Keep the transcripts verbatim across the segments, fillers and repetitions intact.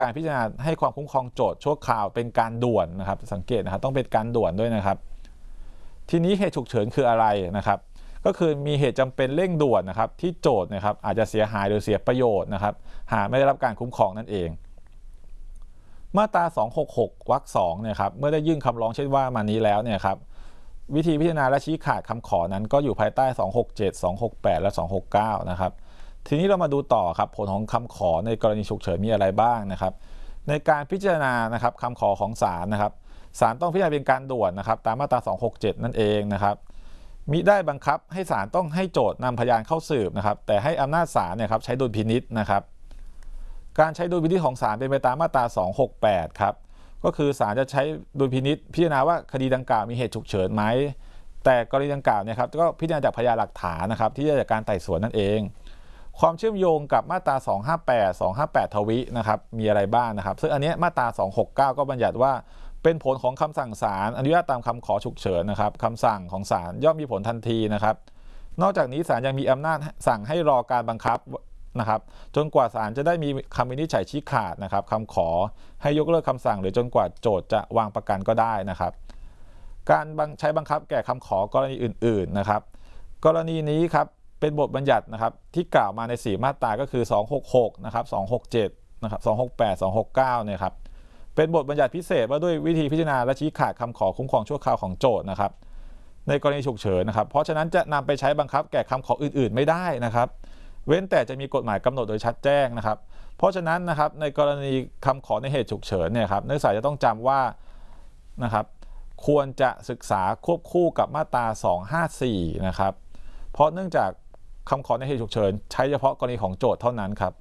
การพิจารณาให้ความคุ้มครองโจทย์ชั่วคราวเป็นการด่วนนะครับสังเกตนะครับต้องเป็นการด่วนด้วยนะครับทีนี้เหตุฉุกเฉินคืออะไรนะครับก็คือมีเหตุจำเป็นเร่งด่วนนะครับที่โจทย์นะครับอาจจะเสียหายหรือเสียประโยชน์นะครับหากไม่ได้รับการคุ้มครองนั่นเองมาตราสองหกหกวรรคสองเนี่ยครับเมื่อได้ยื่นคำร้องเช่นว่ามานี้แล้วเนี่ยครับวิธีพิจารณาและชี้ขาดคำขอนั้นก็อยู่ภายใต้สองหกเจ็ด สองหกแปดและสองหกเก้านะครับทีนี้เรามาดูต่อครับผลของคำขอในกรณีฉุกเฉินมีอะไรบ้างนะครับในการพิจารณานะครับคำขอของศาลนะครับศาลต้องพิจารณาเป็นการด่วนนะครับตามมาตราสองหกเจ็ดนั่นเองนะครับมิได้บังคับให้ศาลต้องให้โจทย์นำพยานเข้าสืบนะครับแต่ให้อำนาจศาลเนี่ยครับใช้ดุลพินิจนะครับการใช้ดุลพินิจของศาลเป็นไปตามมาตราสองหกแปดครับก็คือศาลจะใช้ดุลพินิจพิจารณาว่าคดีดังกล่าวมีเหตุฉุกเฉินไหมแต่กรณีดังกล่าวเนี่ยครับก็พิจารณาจากพยานหลักฐานนะครับที่ได้จากการไต่สวนนั่นเองความเชื่อมโยงกับมาตราสองห้าแปด สองห้าแปดทวินะครับมีอะไรบ้างนะครับซึ่งอันนี้มาตราสองหกเก้าก็บัญญัติว่าเป็นผลของคำสั่งศาลอนุญาตตามคำขอฉุกเฉินนะครับคำสั่งของศาลย่อมมีผลทันทีนะครับนอกจากนี้ศาลยังมีอำนาจสั่งให้รอการบังคับนะครับจนกว่าศาลจะได้มีคำวินิจฉัยชี้ขาดนะครับคำขอให้ยกเลิกคำสั่งหรือจนกว่าโจทก์จะวางประกันก็ได้นะครับการใช้บังคับแก่คำขอกรณีอื่นๆนะครับกรณีนี้ครับเป็นบทบัญญัตินะครับที่กล่าวมาในสี่มาตราก็คือสองหกหกนะครับสองหกเจ็ดนะครับสองหกแปด สองหกเก้าเนี่ยครับเป็นบทบัญญัติพิเศษว่าด้วยวิธีพิจารณาและชี้ขาดคำขอคุ้มครองชั่วคราวของโจทก์นะครับในกรณีฉุกเฉินนะครับเพราะฉะนั้นจะนำไปใช้บังคับแก่คำขออื่นๆไม่ได้นะครับเว้นแต่จะมีกฎหมายกำหนดโดยชัดแจ้งนะครับเพราะฉะนั้นนะครับในกรณีคำขอในเหตุฉุกเฉินเนี่ยครับนักศึกษาจะต้องจำว่านะครับควรจะศึกษาควบคู่กับมาตราสองห้าสี่นะครับเพราะเนื่องจากคำขอในเหตุฉุกเฉินใช้เฉพาะกรณีของโจทก์เท่านั้นครับ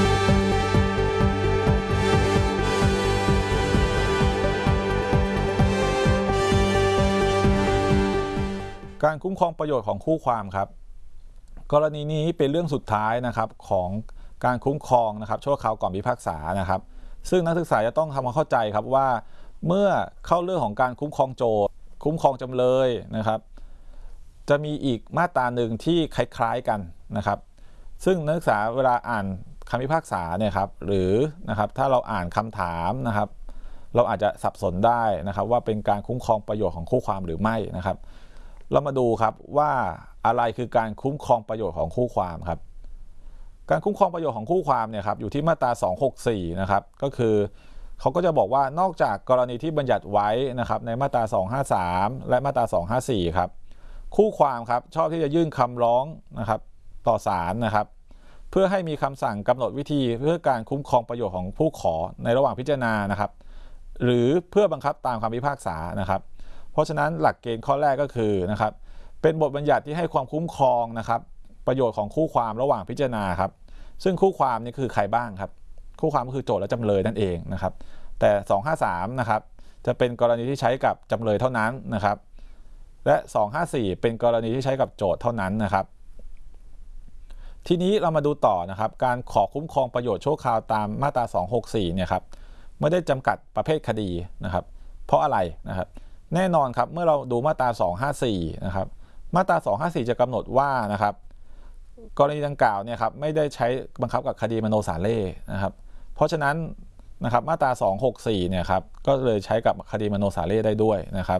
การคุ้มครองประโยชน์ของคู่ความครับกรณีนี้เป็นเรื่องสุดท้ายนะครับของการคุ้มครองนะครับชั่วคราวก่อนพิพากษานะครับซึ่งนักศึกษาจะต้องทำความเข้าใจครับว่าเมื่อเข้าเรื่องของการคุ้มครองโจทก์คุ้มครองจำเลยนะครับจะมีอีกมาตราหนึ่งที่คล้ายๆกันนะครับซึ่งนักศึกษาเวลาอ่านคำพิพากษาเนี่ยครับหรือนะครับถ้าเราอ่านคำถามนะครับเราอาจจะสับสนได้นะครับว่าเป็นการคุ้มครองประโยชน์ของคู่ความหรือไม่นะครับเรามาดูครับว่าอะไรคือการคุ้มครองประโยชน์ของคู่ความครับการคุ้มครองประโยชน์ของคู่ความเนี่ยครับอยู่ที่มาตราสองหกสี่นะครับก็คือเขาก็จะบอกว่านอกจากกรณีที่บัญญัติไว้นะครับในมาตราสองห้าสามและมาตราสองห้าสี่ครับคู่ความครับชอบที่จะยื่นคำร้องนะครับต่อศาลนะครับเพื่อให้มีคำสั่งกำหนดวิธีเพื่อการคุ้มครองประโยชน์ของผู้ขอในระหว่างพิจารณานะครับหรือเพื่อบังคับตามคำพิพากษานะครับเพราะฉะนั้นหลักเกณฑ์ข้อแรกก็คือนะครับเป็นบทบัญญัติที่ให้ความคุ้มครองนะครับประโยชน์ของคู่ความระหว่างพิจารณาครับซึ่งคู่ความนี่คือใครบ้างครับคู่ความก็คือโจทก์และจำเลยนั่นเองนะครับแต่สองห้าสามนะครับจะเป็นกรณีที่ใช้กับจำเลยเท่านั้นนะครับและสองห้าสี่เป็นกรณีที่ใช้กับโจทก์เท่านั้นนะครับทีนี้เรามาดูต่อนะครับการขอคุ้มครองประโยชน์ชั่วคราวตามมาตราสองหกสี่เนี่ยครับไม่ได้จำกัดประเภทคดีนะครับเพราะอะไรนะครับแน่นอนครับเมื่อเราดูมาตราสองห้าสี่นะครับมาตราสองห้าสี่จะกำหนดว่านะครับกรณีดังกล่าวเนี่ยครับไม่ได้ใช้บังคับกับคดีมโนสาเล่นะครับเพราะฉะนั้นนะครับมาตราสองหกสี่เนี่ยครับก็เลยใช้กับคดีมโนสาเล่ได้ด้วยนะครับ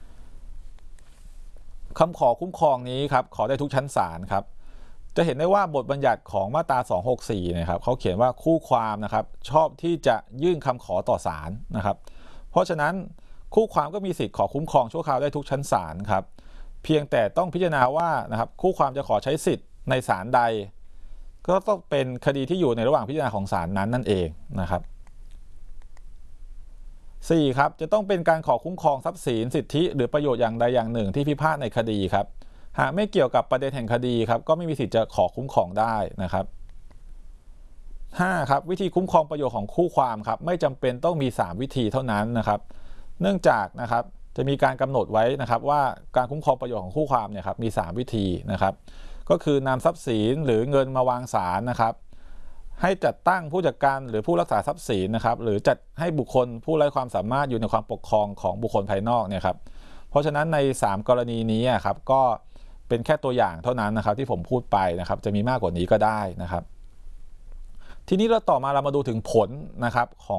คำขอคุ้มครองนี้ครับขอได้ทุกชั้นศาลครับจะเห็นได้ว่าบทบัญญัติของมาตราสองหกสี่นะครับเขาเขียนว่าคู่ความนะครับชอบที่จะยื่นคำขอต่อศาลนะครับเพราะฉะนั้นคู่ความก็มีสิทธิ์ขอคุ้มครองชั่วคราวได้ทุกชั้นศาลครับเพียงแต่ต้องพิจารณาว่านะครับคู่ความจะขอใช้สิทธิ์ในศาลใดก็ต้องเป็นคดีที่อยู่ในระหว่างพิจารณาของศาลนั้นนั่นเองนะครับสี่ครับจะต้องเป็นการขอคุ้มครองทรัพย์สินสิทธิหรือประโยชน์อย่างใดอย่างหนึ่งที่พิพาทในคดีครับหากไม่เกี่ยวกับประเด็นแห่งคดีครับก็ไม่มีสิทธิ์จะขอคุ้มครองได้นะครับห้าครับวิธีคุ้มครองประโยชน์ของคู่ความครับไม่จำเป็นต้องมีสามวิธีเท่านั้นนะครับเนื่องจากนะครับจะมีการกำหนดไว้นะครับว่าการคุ้มครองประโยชน์ของคู่ความเนี่ยครับมีสามวิธีนะครับก็คือนำทรัพย์สินหรือเงินมาวางศาลนะครับให้จัดตั้งผู้จัดการหรือผู้รักษาทรัพย์สินนะครับหรือจัดให้บุคคลผู้ไร้ความสามารถอยู่ในความปกครองของบุคคลภายนอกเนี่ยครับเพราะฉะนั้นในสามกรณีนี้ครับก็เป็นแค่ตัวอย่างเท่านั้นนะครับที่ผมพูดไปนะครับจะมีมากกว่านี้ก็ได้นะครับทีนี้เราต่อมาเรามาดูถึงผลนะครับของ